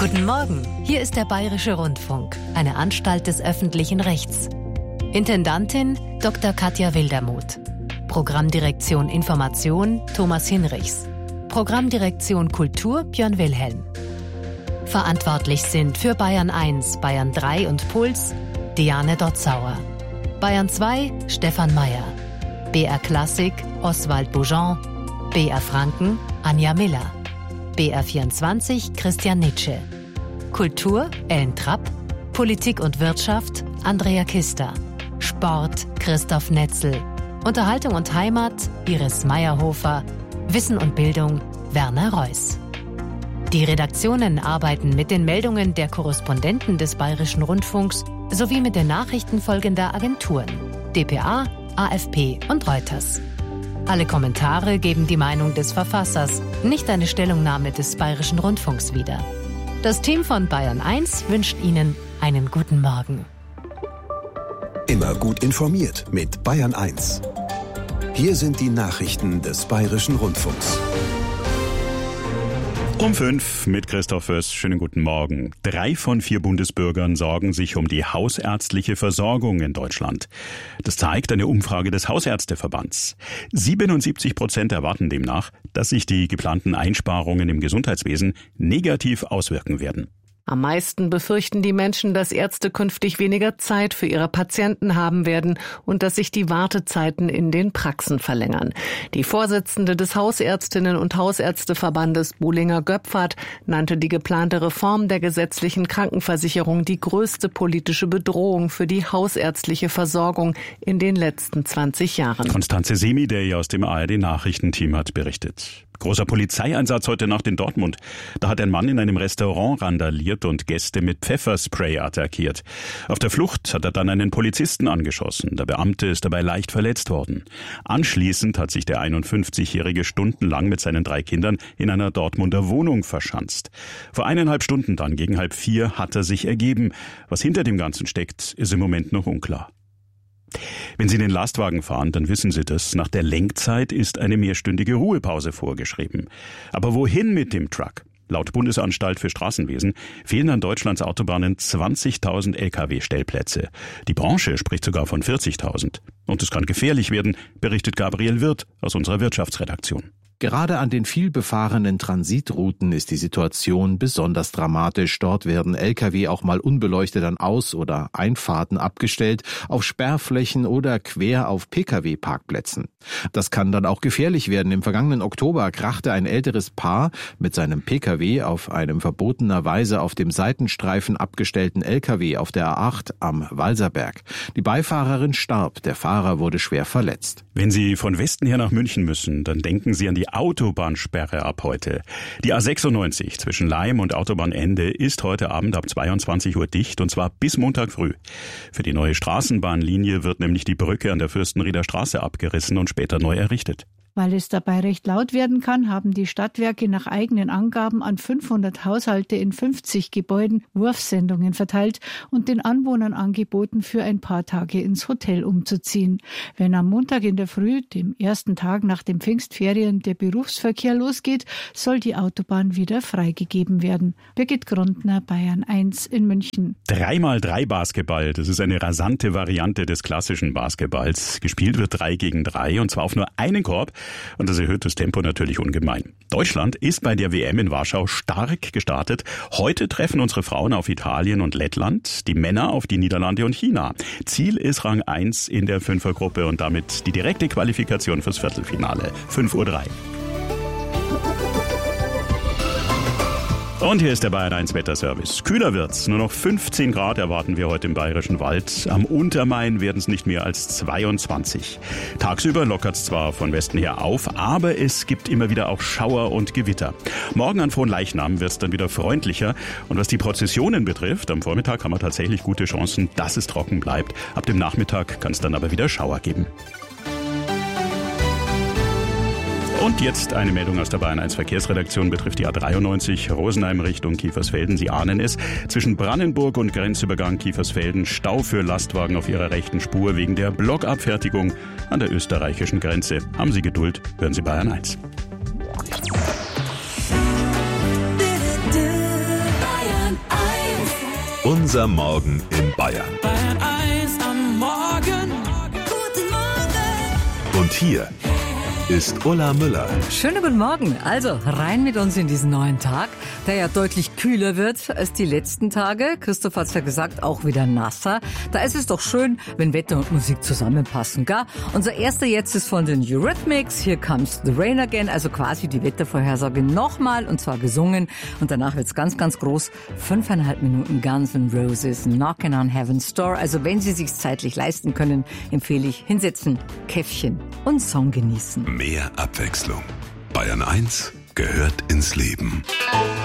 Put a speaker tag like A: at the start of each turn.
A: Guten Morgen, hier ist der Bayerische Rundfunk, eine Anstalt des öffentlichen Rechts. Intendantin Dr. Katja Wildermuth. Programmdirektion Information Thomas Hinrichs. Programmdirektion Kultur Björn Wilhelm. Verantwortlich sind für Bayern 1, Bayern 3 und Puls Diane Dotzauer. Bayern 2 Stefan Mayer. BR Klassik Oswald Boujon. BR Franken Anja Miller. BR 24 Christian Nitsche. Kultur Ellen Trapp. Politik und Wirtschaft Andrea Kister. Sport Christoph Netzel. Unterhaltung und Heimat Iris Meyerhofer. Wissen und Bildung Werner Reuss. Die Redaktionen arbeiten mit den Meldungen der Korrespondenten des Bayerischen Rundfunks sowie mit den Nachrichten folgender Agenturen: dpa, AFP und Reuters. Alle Kommentare geben die Meinung des Verfassers, nicht eine Stellungnahme des Bayerischen Rundfunks wieder. Das Team von Bayern 1 wünscht Ihnen einen guten Morgen.
B: Immer gut informiert mit Bayern 1. Hier sind die Nachrichten des Bayerischen Rundfunks.
C: Um 5 mit Christoph Föss. Schönen guten Morgen. 3 von 4 Bundesbürgern sorgen sich um die hausärztliche Versorgung in Deutschland. Das zeigt eine Umfrage des Hausärzteverbands. 77% erwarten demnach, dass sich die geplanten Einsparungen im Gesundheitswesen negativ auswirken werden.
D: Am meisten befürchten die Menschen, dass Ärzte künftig weniger Zeit für ihre Patienten haben werden und dass sich die Wartezeiten in den Praxen verlängern. Die Vorsitzende des Hausärztinnen- und Hausärzteverbandes Buhlinger-Göpfert nannte die geplante Reform der gesetzlichen Krankenversicherung die größte politische Bedrohung für die hausärztliche Versorgung in den letzten 20 Jahren.
C: Konstanze Semi, der hier aus dem ARD-Nachrichtenteam hat berichtet. Großer Polizeieinsatz heute Nacht in Dortmund. Da hat ein Mann in einem Restaurant randaliert und Gäste mit Pfefferspray attackiert. Auf der Flucht hat er dann einen Polizisten angeschossen. Der Beamte ist dabei leicht verletzt worden. Anschließend hat sich der 51-Jährige stundenlang mit seinen 3 Kindern in einer Dortmunder Wohnung verschanzt. Vor 1,5 Stunden dann, gegen 3:30, hat er sich ergeben. Was hinter dem Ganzen steckt, ist im Moment noch unklar. Wenn Sie den Lastwagen fahren, dann wissen Sie das. Nach der Lenkzeit ist eine mehrstündige Ruhepause vorgeschrieben. Aber wohin mit dem Truck? Laut Bundesanstalt für Straßenwesen fehlen an Deutschlands Autobahnen 20.000 Lkw-Stellplätze. Die Branche spricht sogar von 40.000. Und es kann gefährlich werden, berichtet Gabriel Wirth aus unserer Wirtschaftsredaktion.
E: Gerade an den vielbefahrenen Transitrouten ist die Situation besonders dramatisch. Dort werden Lkw auch mal unbeleuchtet an Aus- oder Einfahrten abgestellt, auf Sperrflächen oder quer auf Pkw-Parkplätzen. Das kann dann auch gefährlich werden. Im vergangenen Oktober krachte ein älteres Paar mit seinem Pkw auf einem verbotenerweise auf dem Seitenstreifen abgestellten Lkw auf der A8 am Walserberg. Die Beifahrerin starb, der Fahrer wurde schwer verletzt.
C: Wenn Sie von Westen her nach München müssen, dann denken Sie an die Autobahnsperre ab heute. Die A96 zwischen Laim und Autobahnende ist heute Abend ab 22 Uhr dicht, und zwar bis Montag früh. Für die neue Straßenbahnlinie wird nämlich die Brücke an der Fürstenrieder Straße abgerissen und später neu errichtet.
F: Weil es dabei recht laut werden kann, haben die Stadtwerke nach eigenen Angaben an 500 Haushalte in 50 Gebäuden Wurfsendungen verteilt und den Anwohnern angeboten, für ein paar Tage ins Hotel umzuziehen. Wenn am Montag in der Früh, dem ersten Tag nach den Pfingstferien, der Berufsverkehr losgeht, soll die Autobahn wieder freigegeben werden. Birgit Grundner, Bayern 1 in München.
C: 3x3 Basketball, das ist eine rasante Variante des klassischen Basketballs. Gespielt wird 3 gegen 3 und zwar auf nur einen Korb. Und das erhöht das Tempo natürlich ungemein. Deutschland ist bei der WM in Warschau stark gestartet. Heute treffen unsere Frauen auf Italien und Lettland, die Männer auf die Niederlande und China. Ziel ist Rang 1 in der Fünfergruppe und damit die direkte Qualifikation fürs Viertelfinale. 5:03 Uhr. Und hier ist der Bayern 1 Wetterservice. Kühler wird's. Nur noch 15 Grad erwarten wir heute im Bayerischen Wald. Am Untermain werden es nicht mehr als 22. Tagsüber lockert's zwar von Westen her auf, aber es gibt immer wieder auch Schauer und Gewitter. Morgen an Fronleichnam wird's dann wieder freundlicher. Und was die Prozessionen betrifft, am Vormittag haben wir tatsächlich gute Chancen, dass es trocken bleibt. Ab dem Nachmittag kann es dann aber wieder Schauer geben. Und jetzt eine Meldung aus der Bayern 1 Verkehrsredaktion betrifft die A93 Rosenheim Richtung Kiefersfelden. Sie ahnen es. Zwischen Brannenburg und Grenzübergang Kiefersfelden Stau für Lastwagen auf ihrer rechten Spur wegen der Blockabfertigung an der österreichischen Grenze. Haben Sie Geduld, hören Sie Bayern 1.
B: Unser Morgen in Bayern.
G: Bayern 1 am Morgen. Guten Morgen.
B: Und hier ist Ulla Müller.
H: Schönen guten Morgen. Also rein mit uns in diesen neuen Tag, der ja deutlich kühler wird als die letzten Tage. Christoph hat's ja gesagt, auch wieder nasser. Da ist es doch schön, wenn Wetter und Musik zusammenpassen, gell? Unser erster jetzt ist von den Eurythmics. Here Comes the Rain Again. Also quasi die Wettervorhersage nochmal und zwar gesungen. Und danach wird's ganz, ganz groß. 5,5 Minuten Guns N' Roses, Knockin' on Heaven's Door. Also wenn Sie sich's zeitlich leisten können, empfehle ich hinsetzen, Käffchen und Song genießen.
B: Mehr Abwechslung. Bayern 1 gehört ins Leben.